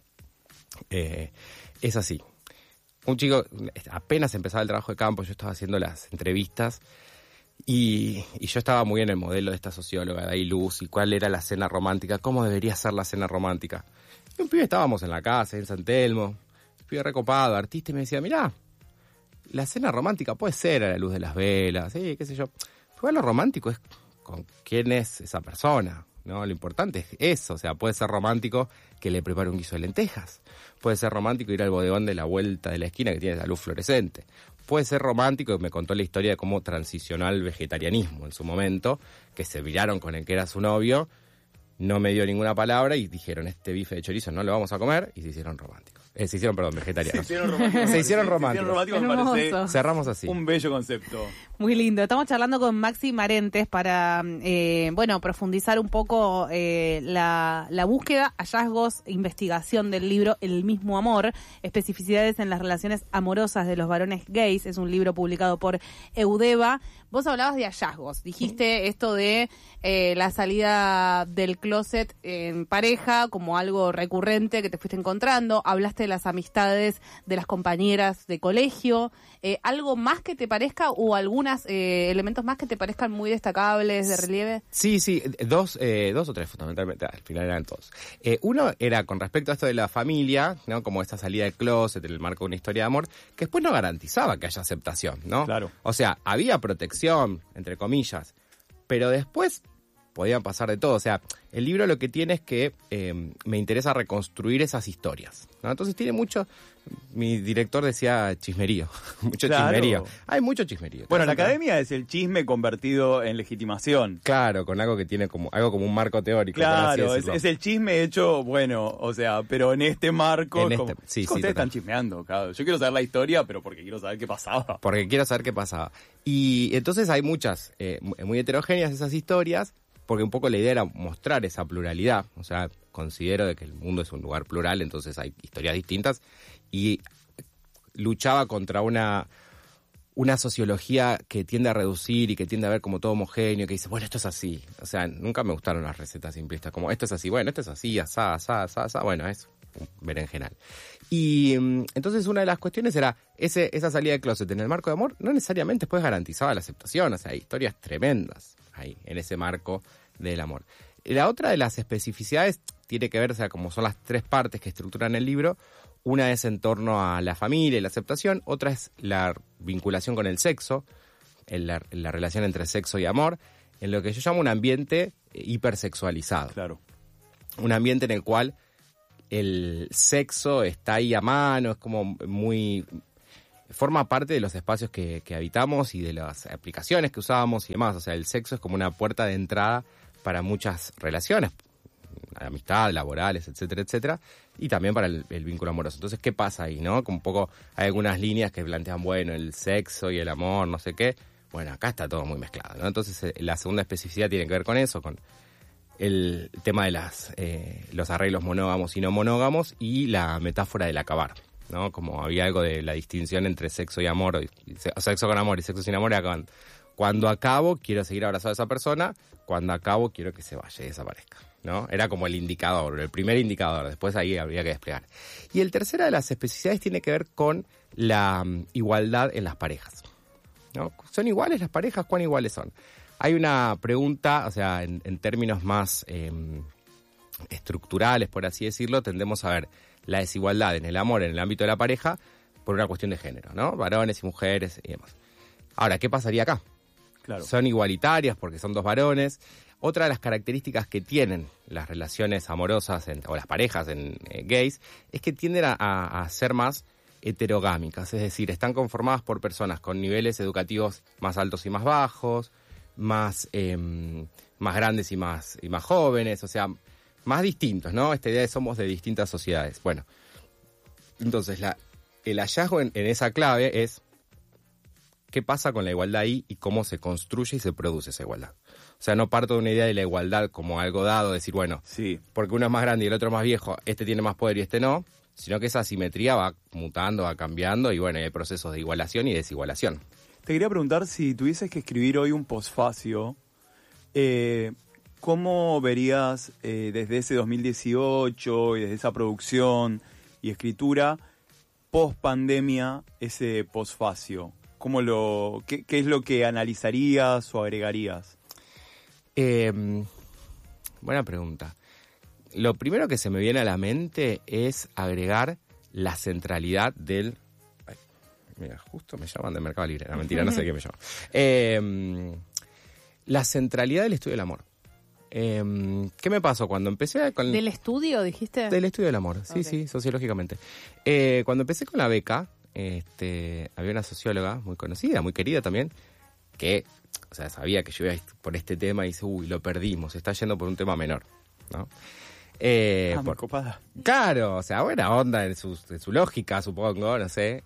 es así. Un chico, apenas empezaba el trabajo de campo, yo estaba haciendo las entrevistas y yo estaba muy en el modelo de esta socióloga, de ahí Luz, y cuál era la cena romántica, cómo debería ser la cena romántica. Y un pibe, estábamos en la casa, en San Telmo, un pibe recopado, artista, y me decía, mirá, la cena romántica puede ser a la luz de las velas, sí, qué sé yo. Pero lo romántico es con quién es esa persona, ¿no? Lo importante es eso, o sea, puede ser romántico que le prepare un guiso de lentejas, puede ser romántico ir al bodegón de la vuelta de la esquina que tiene la luz fluorescente, puede ser romántico, me contó la historia de cómo transicionó al vegetarianismo en su momento, que se miraron con el que era su novio, no me dio ninguna palabra y dijeron, este bife de chorizo no lo vamos a comer, y se hicieron románticos. Se hicieron vegetarianos. Se hicieron románticos. Me parece cerramos así. Un bello concepto. Muy lindo. Estamos charlando con Maxi Marentes para, profundizar un poco la búsqueda, hallazgos, investigación del libro El mismo amor, especificidades en las relaciones amorosas de los varones gays. Es un libro publicado por Eudeva. Vos hablabas de hallazgos. Dijiste esto de la salida del closet en pareja como algo recurrente que te fuiste encontrando. Hablaste de las amistades de las compañeras de colegio. ¿Algo más que te parezca o algunos elementos más que te parezcan muy destacables, de relieve? Sí, dos o tres fundamentalmente, al final eran todos. Uno era con respecto a esto de la familia, ¿no? Como esta salida del closet en el marco de una historia de amor, que después no garantizaba que haya aceptación, ¿no? Claro. O sea, había protección, entre comillas, pero después podían pasar de todo. O sea, el libro lo que tiene es que me interesa reconstruir esas historias, ¿no? Entonces tiene mucho, mi director decía chismerío, mucho chismerío. Hay mucho chismerío. Bueno, la academia es el chisme convertido en legitimación. Claro, con algo que tiene como un marco teórico. Claro, es el chisme hecho, bueno, o sea, pero en este marco. Ustedes están chismeando, claro. Yo quiero saber la historia, pero porque quiero saber qué pasaba. Y entonces hay muchas, muy heterogéneas esas historias, porque un poco la idea era mostrar esa pluralidad. O sea, considero de que el mundo es un lugar plural, entonces hay historias distintas, y luchaba contra una sociología que tiende a reducir y que tiende a ver como todo homogéneo, que dice, bueno, esto es así. O sea, nunca me gustaron las recetas simplistas, como esto es así, bueno, esto es así, asá, bueno, es un berenjenal. Y entonces una de las cuestiones era esa salida de closet en el marco de amor no necesariamente después garantizaba la aceptación, o sea, hay historias tremendas ahí, en ese marco del amor. La otra de las especificidades tiene que ver, o sea, como son las 3 partes que estructuran el libro, una es en torno a la familia y la aceptación, otra es la vinculación con el sexo, la relación entre sexo y amor, en lo que yo llamo un ambiente hipersexualizado. Claro. Un ambiente en el cual el sexo está ahí a mano, es como muy... forma parte de los espacios que habitamos y de las aplicaciones que usábamos y demás. O sea, el sexo es como una puerta de entrada para muchas relaciones, amistad, laborales, etcétera, etcétera, y también para el vínculo amoroso. Entonces, ¿qué pasa ahí, no? Como un poco hay algunas líneas que plantean, bueno, el sexo y el amor, no sé qué. Bueno, acá está todo muy mezclado, ¿no? Entonces, la segunda especificidad tiene que ver con eso, con el tema de los arreglos monógamos y no monógamos y la metáfora del acabar, ¿no? Como había algo de la distinción entre sexo y amor, o sexo con amor y sexo sin amor, era cuando acabo quiero seguir abrazado a esa persona, cuando acabo quiero que se vaya y desaparezca, ¿no? Era como el indicador, el primer indicador, después ahí habría que desplegar. Y el tercera de las especificidades tiene que ver con la igualdad en las parejas, ¿no? ¿Son iguales las parejas? ¿Cuán iguales son? Hay una pregunta, o sea, en términos más estructurales, por así decirlo, tendemos a ver la desigualdad en el amor, en el ámbito de la pareja, por una cuestión de género, ¿no? Varones y mujeres y demás. Ahora, ¿qué pasaría acá? Claro. Son igualitarias porque son 2 varones. Otra de las características que tienen las relaciones amorosas o las parejas en gays es que tienden a ser más heterogámicas, es decir, están conformadas por personas con niveles educativos más altos y más bajos, más grandes y más jóvenes, o sea, más distintos, ¿no? Esta idea de somos de distintas sociedades. Bueno, entonces el hallazgo en esa clave es qué pasa con la igualdad ahí y cómo se construye y se produce esa igualdad. O sea, no parto de una idea de la igualdad como algo dado, decir, bueno, sí, porque uno es más grande y el otro más viejo, este tiene más poder y este no, sino que esa asimetría va mutando, va cambiando y bueno, hay procesos de igualación y desigualación. Te quería preguntar si tuvieses que escribir hoy un posfacio, ¿cómo verías desde ese 2018 y desde esa producción y escritura post pandemia ese posfacio? ¿Qué es lo que analizarías o agregarías? Buena pregunta. Lo primero que se me viene a la mente es agregar la centralidad del... Ay, mira, justo me llaman de Mercado Libre. No, mentira, no sé qué me llaman. La centralidad del estudio del amor. ¿Qué me pasó cuando empecé con... ¿Del estudio, dijiste? Del estudio del amor, sí, okay. Sí, sociológicamente. Cuando empecé con la beca, había una socióloga muy conocida, muy querida también, que, o sea, sabía que yo iba por este tema y dice, lo perdimos, está yendo por un tema menor, ¿no? Copada. Claro, o sea, buena onda en su lógica, supongo, no sé,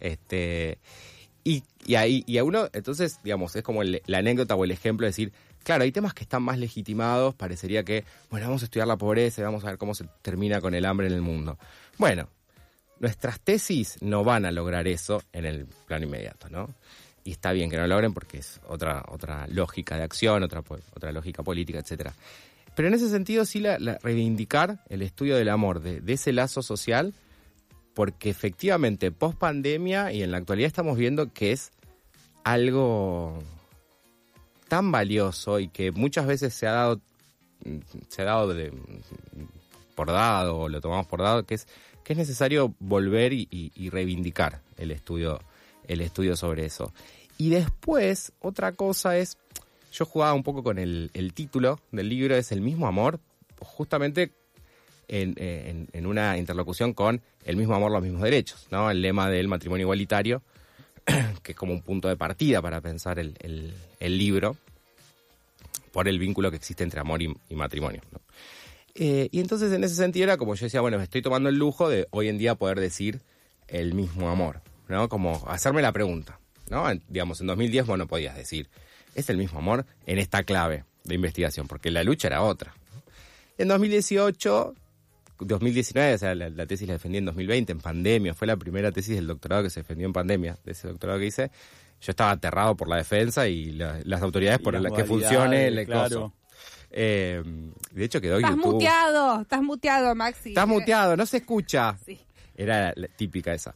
y a uno, entonces, digamos, es como la anécdota o el ejemplo de decir, claro, hay temas que están más legitimados, parecería que, bueno, vamos a estudiar la pobreza y vamos a ver cómo se termina con el hambre en el mundo. Bueno, nuestras tesis no van a lograr eso en el plano inmediato, ¿no? Y está bien que no lo logren porque es otra lógica de acción, otra lógica política, etcétera. Pero en ese sentido sí reivindicar el estudio del amor, de ese lazo social, porque efectivamente post pandemia y en la actualidad estamos viendo que es algo tan valioso y que muchas veces se ha dado por dado o lo tomamos por dado, que es necesario volver y reivindicar el estudio sobre eso. Y después, otra cosa es, yo jugaba un poco con el título del libro, es El mismo amor, justamente en una interlocución con el mismo amor, los mismos derechos, ¿no? El lema del matrimonio igualitario, que es como un punto de partida para pensar el libro, por el vínculo que existe entre amor y matrimonio, ¿no? Y entonces en ese sentido era como yo decía, bueno, me estoy tomando el lujo de hoy en día poder decir el mismo amor, ¿no? Como hacerme la pregunta, ¿no? Digamos, en 2010 vos no podías decir, es el mismo amor en esta clave de investigación, porque la lucha era otra, ¿no? En 2019, o sea, la tesis la defendí en 2020, en pandemia, fue la primera tesis del doctorado que se defendió en pandemia, de ese doctorado que hice. Yo estaba aterrado por la defensa y las autoridades por las que funcione el claro. De hecho quedó en Estás YouTube. estás muteado, Maxi. Estás muteado, no se escucha. Sí. Era la típica esa.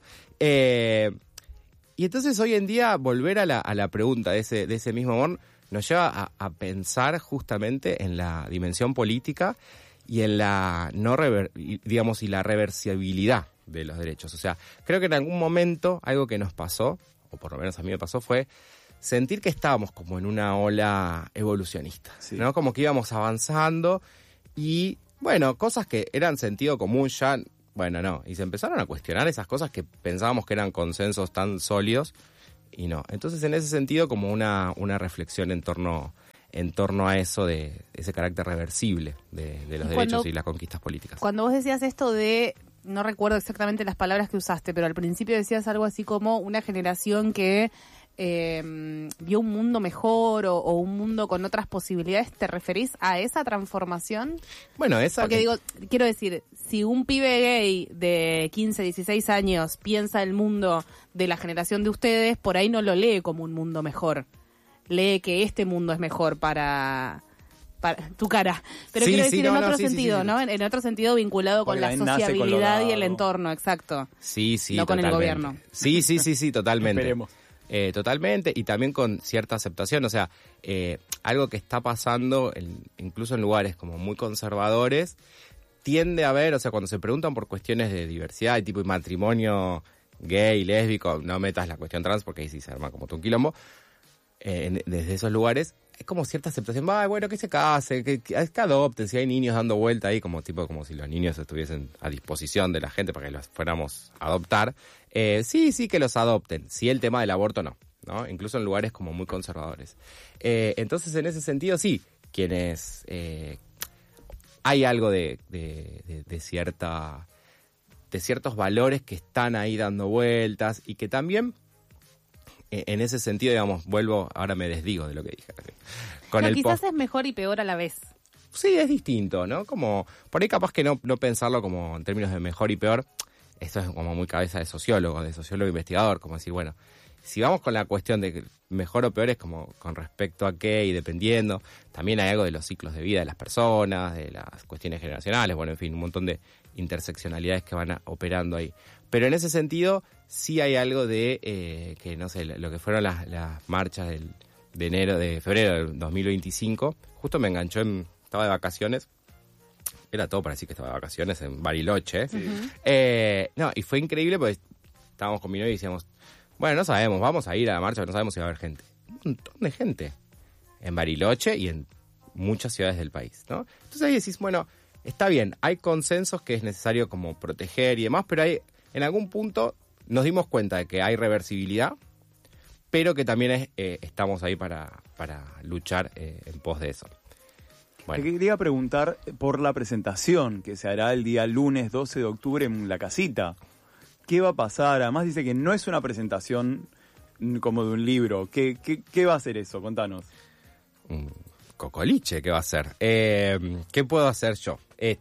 Y entonces hoy en día volver a la pregunta de ese mismo amor nos lleva a pensar justamente en la dimensión política y en la y la reversibilidad de los derechos. O sea, creo que en algún momento algo que nos pasó, o por lo menos a mí me pasó, fue sentir que estábamos como en una ola evolucionista, sí, ¿no? Como que íbamos avanzando y, bueno, cosas que eran sentido común ya, bueno, no. Y se empezaron a cuestionar esas cosas que pensábamos que eran consensos tan sólidos y no. Entonces, en ese sentido, como una reflexión en torno a eso, de ese carácter reversible de los derechos y las conquistas políticas. Cuando vos decías esto de, no recuerdo exactamente las palabras que usaste, pero al principio decías algo así como una generación que vio un mundo mejor o un mundo con otras posibilidades, ¿te referís a esa transformación? Bueno, esa... Porque digo, quiero decir, si un pibe gay de 15, 16 años piensa el mundo de la generación de ustedes, por ahí no lo lee como un mundo mejor. Lee que este mundo es mejor para tu cara. Pero quiero decir en otro sentido, ¿no? En otro sentido vinculado con la sociabilidad y el entorno, exacto. Sí, no con el gobierno. Sí, totalmente. Esperemos. Totalmente, y también con cierta aceptación. O sea, algo que está pasando, incluso en lugares como muy conservadores, tiende a haber, o sea, cuando se preguntan por cuestiones de diversidad y tipo de matrimonio gay, lésbico, no metas la cuestión trans porque ahí sí se arma como todo un quilombo, desde esos lugares es como cierta aceptación. Bueno, que se case, que adopten, si hay niños dando vuelta ahí, como si los niños estuviesen a disposición de la gente para que los fuéramos a adoptar. Sí, que los adopten. Sí, el tema del aborto no, incluso en lugares como muy conservadores. Entonces, en ese sentido, sí, quienes... hay algo de ciertos valores que están ahí dando vueltas y que también... En ese sentido, digamos, ahora me desdigo de lo que dije. Quizás es mejor y peor a la vez. Sí, es distinto, ¿no? Como, por ahí capaz que no pensarlo como en términos de mejor y peor. Esto es como muy cabeza de sociólogo investigador, como decir, bueno, si vamos con la cuestión de mejor o peor es como con respecto a qué y dependiendo. También hay algo de los ciclos de vida de las personas, de las cuestiones generacionales, bueno, en fin, un montón de interseccionalidades que van operando ahí. Pero en ese sentido sí hay algo de que, no sé, lo que fueron las marchas de febrero del 2025. Justo me enganchó, estaba de vacaciones. Era todo para decir que estaba de vacaciones en Bariloche. Sí. Y fue increíble porque estábamos con mi novia y decíamos, bueno, no sabemos, vamos a ir a la marcha, no sabemos si va a haber gente. Un montón de gente en Bariloche y en muchas ciudades del país, ¿no? Entonces ahí decís, bueno, está bien, hay consensos que es necesario como proteger y demás, pero en algún punto nos dimos cuenta de que hay reversibilidad, pero que también estamos ahí para luchar en pos de eso. Bueno. Te quería preguntar por la presentación que se hará el día lunes 12 de octubre en La Casita. ¿Qué va a pasar? Además dice que no es una presentación como de un libro. ¿Qué va a ser eso? Contanos. Cocoliche, ¿qué va a ser? ¿Qué puedo hacer yo?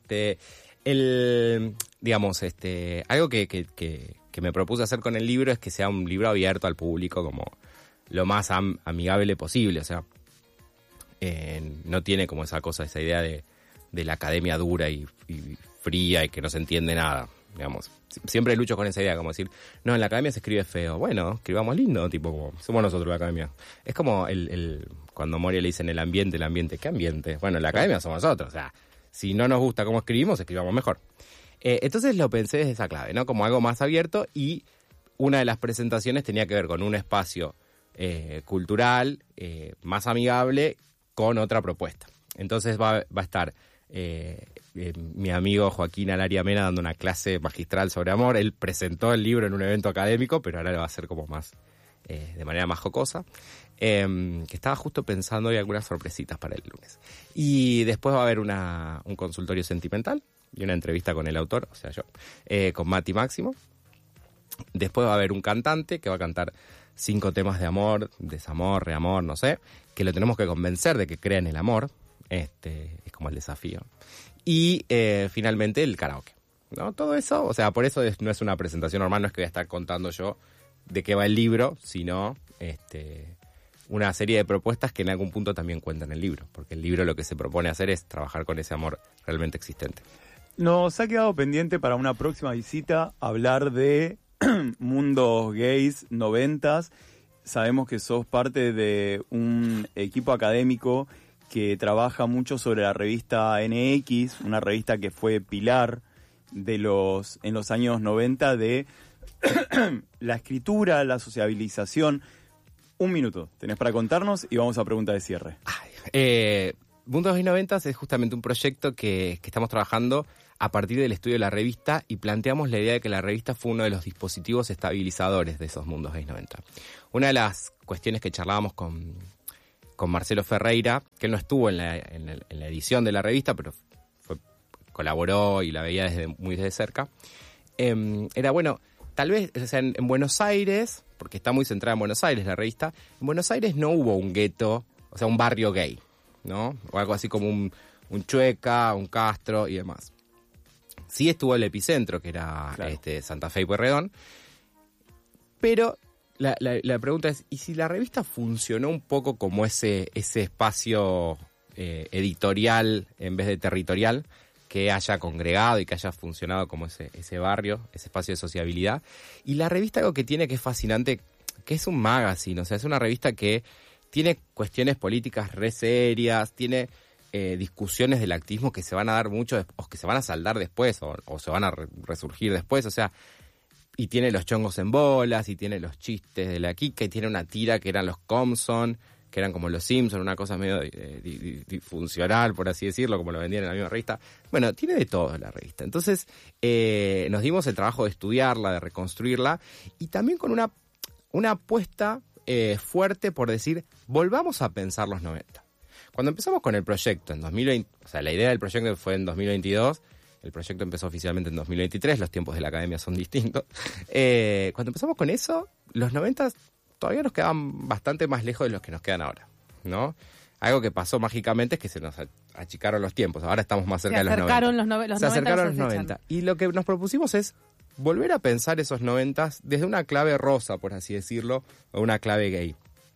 Algo que me propuse hacer con el libro es que sea un libro abierto al público como lo más amigable posible. O sea, no tiene como esa idea de la academia dura y fría y que no se entiende nada. Digamos, siempre lucho con esa idea, como decir, no, en la academia se escribe feo. Bueno, escribamos lindo, tipo, como, somos nosotros la academia. Es como cuando Moria le dicen el ambiente, ¿qué ambiente? Bueno, en la academia somos nosotros, o sea, si no nos gusta cómo escribimos mejor. Entonces lo pensé desde esa clave, ¿no? Como algo más abierto, y una de las presentaciones tenía que ver con un espacio cultural más amigable con otra propuesta. Entonces va a estar mi amigo Joaquín Alaria Mena dando una clase magistral sobre amor. Él presentó el libro en un evento académico, pero ahora lo va a hacer como más de manera más jocosa. Que estaba justo pensando hay algunas sorpresitas para el lunes. Y después va a haber un consultorio sentimental y una entrevista con el autor, o sea yo, con Mati Máximo. Después va a haber un cantante que va a cantar 5 temas de amor, desamor, reamor, no sé, que lo tenemos que convencer de que crea en el amor. Es como el desafío. Y finalmente el karaoke, ¿no? Todo eso, o sea, por eso no es una presentación normal, no es que voy a estar contando yo de qué va el libro, sino una serie de propuestas que en algún punto también cuentan el libro, porque el libro lo que se propone hacer es trabajar con ese amor realmente existente. Nos ha quedado pendiente para una próxima visita hablar de mundos gays 90s. Sabemos que sos parte de un equipo académico que trabaja mucho sobre la revista NX, una revista que fue pilar en los años 90 de la escritura, la sociabilización. Un minuto tenés para contarnos y vamos a pregunta de cierre. Mundos Gays 90s es justamente un proyecto que estamos trabajando a partir del estudio de la revista y planteamos la idea de que la revista fue uno de los dispositivos estabilizadores de esos Mundos Gays 90. Una de las cuestiones que charlábamos con Marcelo Ferreira, que él no estuvo en la edición de la revista, pero colaboró y la veía muy desde cerca, era bueno, tal vez, o sea, en Buenos Aires, porque está muy centrada en Buenos Aires la revista, en Buenos Aires no hubo un gueto, o sea, un barrio gay, ¿no? O algo así como un Chueca, un Castro y demás. Sí estuvo el epicentro, que era Santa Fe y Pueyrredón, pero la pregunta es, ¿y si la revista funcionó un poco como ese espacio editorial en vez de territorial, que haya congregado y que haya funcionado como ese barrio, ese espacio de sociabilidad? Y la revista algo que tiene que es fascinante, que es un magazine, o sea, es una revista que tiene cuestiones políticas re serias, tiene discusiones del activismo que se van a dar mucho, o que se van a saldar después, o se van a resurgir después, o sea, y tiene los chongos en bolas, y tiene los chistes de la Kika, y tiene una tira que eran los Compson, que eran como los Simpson, una cosa medio disfuncional, por así decirlo, como lo vendían en la misma revista. Bueno, tiene de todo la revista. Entonces, nos dimos el trabajo de estudiarla, de reconstruirla, y también con una apuesta fuerte por decir, volvamos a pensar los 90. Cuando empezamos con el proyecto en 2020, o sea, la idea del proyecto fue en 2022, el proyecto empezó oficialmente en 2023, los tiempos de la academia son distintos. Cuando empezamos con eso, los 90 todavía nos quedaban bastante más lejos de los que nos quedan ahora, ¿no? Algo que pasó mágicamente es que se nos achicaron los tiempos, ahora estamos más cerca de los 90. Se acercaron los 90. Y lo que nos propusimos es volver a pensar esos 90 desde una clave rosa, por así decirlo, o una clave gay.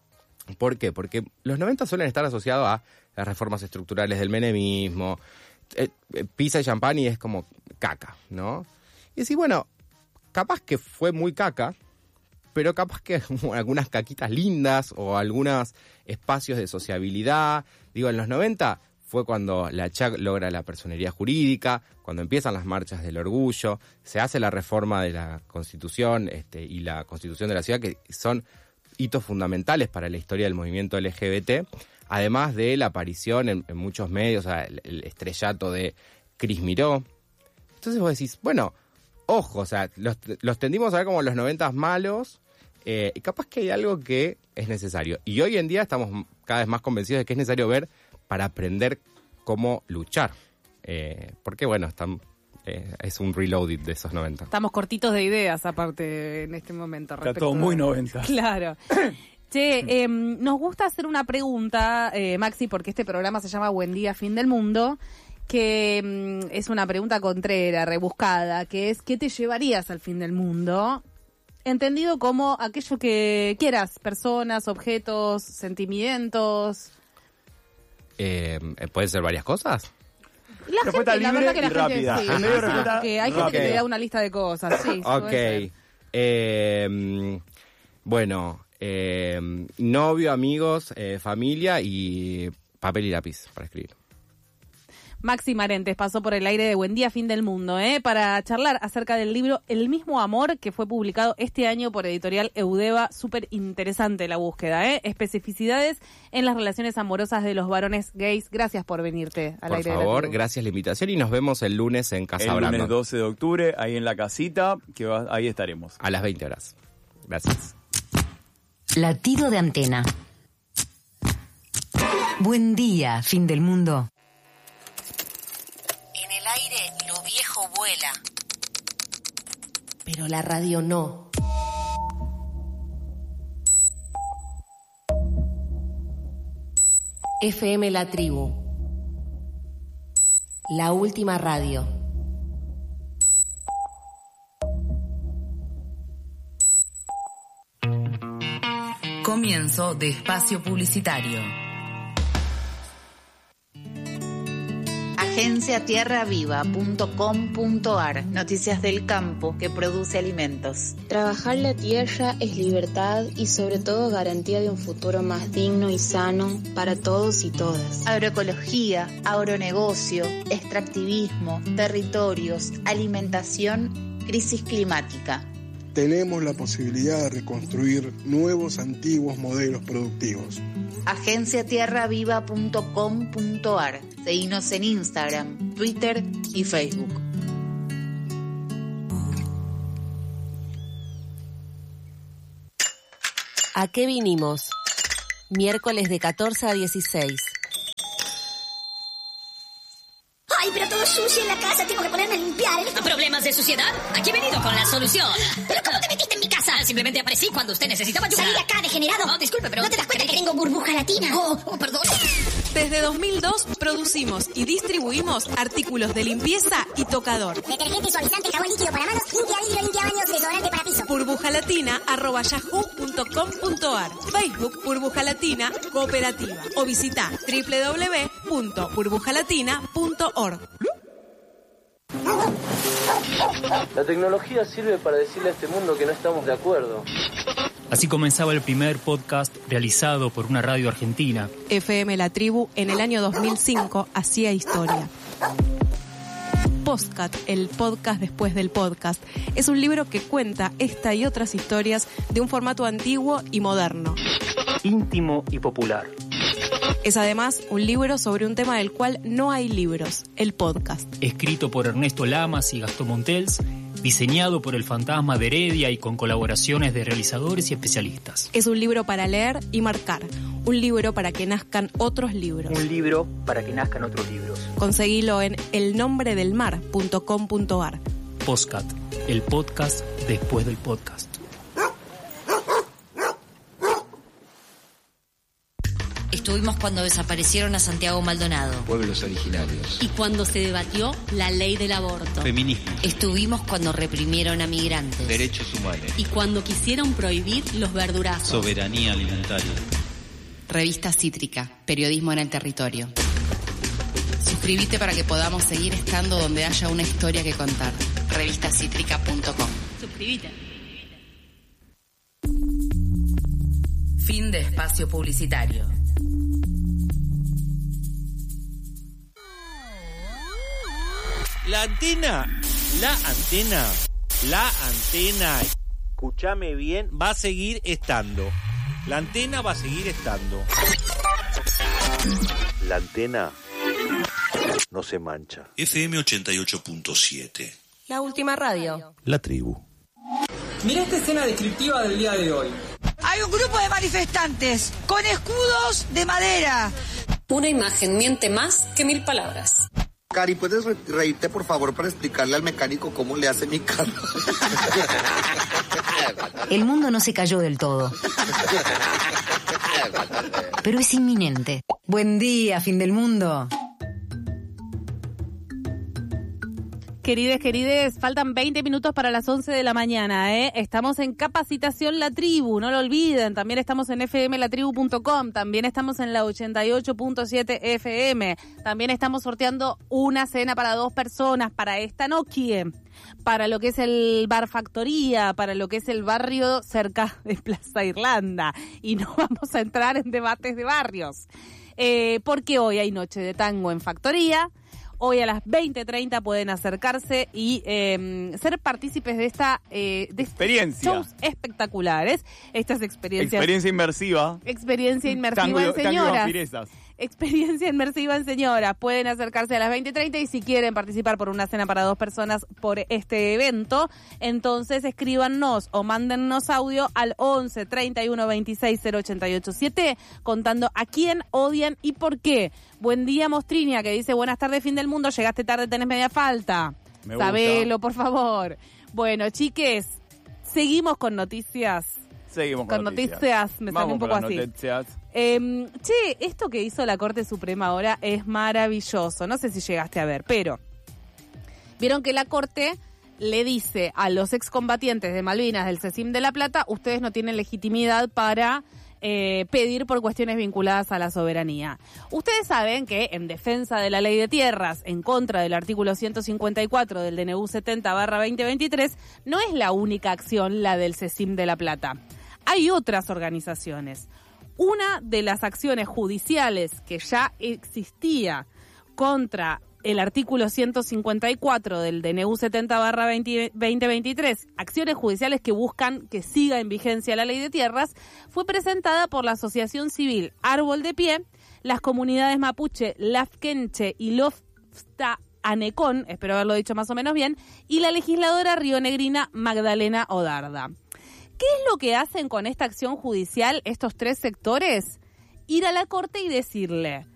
¿Por qué? Porque los 90 suelen estar asociados a las reformas estructurales del menemismo, pizza y champán y es como caca, ¿no? Y decir, bueno, capaz que fue muy caca, pero capaz que algunas caquitas lindas o algunos espacios de sociabilidad. Digo, en los 90 fue cuando la CHAC logra la personería jurídica, cuando empiezan las marchas del orgullo, se hace la reforma de la Constitución y la Constitución de la ciudad, que son hitos fundamentales para la historia del movimiento LGBT, además de la aparición en muchos medios, o sea, el estrellato de Cris Miró. Entonces vos decís, bueno, ojo, o sea, los tendimos a ver como los 90 malos, y capaz que hay algo que es necesario. Y hoy en día estamos cada vez más convencidos de que es necesario ver para aprender cómo luchar. Porque, bueno, es un reloaded de esos 90. Estamos cortitos de ideas, aparte, en este momento. Está todo muy 90. Claro. Che, nos gusta hacer una pregunta, Maxi, porque este programa se llama Buen Día, Fin del Mundo, que es una pregunta contrera, rebuscada, que es, ¿qué te llevarías al fin del mundo? Entendido como aquello que quieras, personas, objetos, sentimientos. ¿Pueden ser varias cosas? La verdad que la gente sí, que hay gente que te da una lista de cosas, sí. Ok. Bueno, novio, amigos, familia y papel y lápiz para escribir. Maxi Marentes pasó por el aire de Buen Día, Fin del Mundo, para charlar acerca del libro El mismo amor, que fue publicado este año por Editorial Eudeva. Súper interesante la búsqueda, especificidades en las relaciones amorosas de los varones gays. Gracias por venirte al aire. Por favor, gracias la invitación y nos vemos el lunes en Casa Brando. El lunes 12 de octubre, ahí en la casita, ahí estaremos. A las 20 horas. Gracias. Latido de antena. Buen Día, Fin del Mundo. Lo viejo vuela, pero la radio no. FM La Tribu, la última radio. Comienza Comienzo de espacio publicitario. agenciatierraviva.com.ar. Noticias del campo que produce alimentos. Trabajar la tierra es libertad y sobre todo garantía de un futuro más digno y sano para todos y todas. Agroecología, agronegocio, extractivismo, territorios, alimentación, crisis climática. Tenemos la posibilidad de reconstruir nuevos antiguos modelos productivos. agenciatierraviva.com.ar. Seguinos en Instagram, Twitter y Facebook. ¿A qué vinimos? Miércoles de 14 a 16. ¡Ay, pero todo sucio en la casa! Tengo que ponerme a limpiar. ¿Problemas de suciedad? Aquí he venido con la solución. ¿Pero cómo te metiste en mi casa? Simplemente aparecí cuando usted necesitaba ayuda. ¡Salí de acá, degenerado! No, disculpe, pero... ¿No te das cuenta que tengo burbuja latina? Oh, perdón. Desde 2002 producimos y distribuimos artículos de limpieza y tocador. Detergente, suavizante, jabón líquido para manos, limpia vidrio, limpia baños, desodorante para piso. burbujalatina@yahoo.com.ar. Facebook Burbuja Latina Cooperativa o visita www.burbujalatina.org. La tecnología sirve para decirle a este mundo que no estamos de acuerdo. Así comenzaba el primer podcast realizado por una radio argentina. FM La Tribu en el año 2005 hacía historia. Postcat, el podcast después del podcast, es un libro que cuenta esta y otras historias de un formato antiguo y moderno. Íntimo y popular. Es además un libro sobre un tema del cual no hay libros, el podcast. Escrito por Ernesto Lamas y Gastón Montels, diseñado por el Fantasma de Heredia y con colaboraciones de realizadores y especialistas. Es un libro para leer y marcar, un libro para que nazcan otros libros. Un libro para que nazcan otros libros. Conseguilo en elnombredelmar.com.ar. Postcat, el podcast después del podcast. Estuvimos cuando desaparecieron a Santiago Maldonado. Pueblos originarios. Y cuando se debatió la ley del aborto. Feminismo. Estuvimos cuando reprimieron a migrantes. Derechos humanos. Y cuando quisieron prohibir los verdurazos. Soberanía alimentaria. Revista Cítrica, periodismo en el territorio. Suscríbete para que podamos seguir estando donde haya una historia que contar. Revistacítrica.com. Suscríbete. Fin de espacio publicitario. La antena, escúchame bien, va a seguir estando. La antena va a seguir estando. La antena no se mancha. FM 88.7. La última radio. La tribu. Mirá esta escena descriptiva del día de hoy. Hay un grupo de manifestantes con escudos de madera. Una imagen miente más que 1000 palabras. Cari, ¿puedes reírte, por favor, para explicarle al mecánico cómo le hace mi carro? El mundo no se cayó del todo. Pero es inminente. Buen día, fin del mundo. Querides, faltan 20 minutos para las 11 de la mañana, ¿eh? Estamos en Capacitación La Tribu, no lo olviden. También estamos en fmlatribu.com, también estamos en la 88.7 FM. También estamos sorteando una cena para 2 personas para esta noche, para lo que es el Bar Factoría, para lo que es el barrio cerca de Plaza Irlanda. Y no vamos a entrar en debates de barrios, porque hoy hay noche de tango en Factoría. Hoy a las 20:30 pueden acercarse y ser partícipes de esta experiencia. Shows espectaculares. Estas experiencias. Experiencia inmersiva. Experiencia inmersiva en señoras. Experiencia inmersiva en señoras. Pueden acercarse a las 20:30 y si quieren participar por una cena para 2 personas por este evento, entonces escríbanos o mándennos audio al 11 31 26 0887 contando a quién odian y por qué. Buen día, Mostrinia, que dice: buenas tardes, fin del mundo, llegaste tarde, tenés media falta. Sabelo, por favor. Bueno, chiques, seguimos con noticias. Seguimos con noticias. Me sale un poco así. Esto que hizo la Corte Suprema ahora es maravilloso. No sé si llegaste a ver, pero vieron que la Corte le dice a los excombatientes de Malvinas del CECIM de La Plata: ustedes no tienen legitimidad para pedir por cuestiones vinculadas a la soberanía. Ustedes saben que en defensa de la ley de tierras, en contra del artículo 154 del DNU 70/2023, no es la única acción la del CECIM de La Plata. Hay otras organizaciones. Una de las acciones judiciales que ya existía contra el artículo 154 del DNU 70/2023, acciones judiciales que buscan que siga en vigencia la ley de tierras, fue presentada por la Asociación Civil Árbol de Pie, las comunidades mapuche Lafkenche y Lofta Anecón, espero haberlo dicho más o menos bien, y la legisladora rionegrina Magdalena Odarda. ¿Qué es lo que hacen con esta acción judicial estos tres sectores? Ir a la corte y decirle: